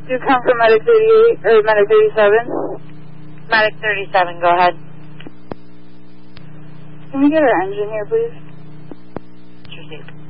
You come from Medic 38, or Medic 37? Medic 37, go ahead. Can we get our engine here, please? Received.